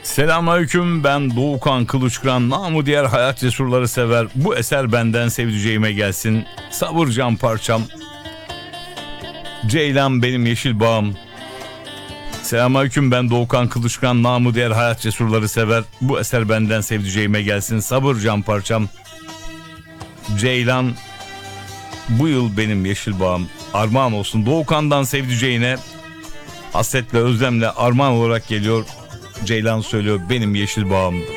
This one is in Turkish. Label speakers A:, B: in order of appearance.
A: Selamünaleyküm, ben Doğukan Kılıçkıran, namı diğer hayat cesurları sever. Bu eser benden sevdiceğime gelsin. Sabır can parçam. Ceylan benim yeşil bağım. Selamünaleyküm, ben Doğukan Kılıçkıran, namı diğer hayat cesurları sever. Bu eser benden sevdiceğime gelsin. Sabır can parçam. Ceylan bu yıl benim yeşil bağım. Armağan olsun Doğukan'dan sevdiceğine. Hasretle özlemle armağan olarak geliyor. Ceylan söylüyor benim yeşil bağım.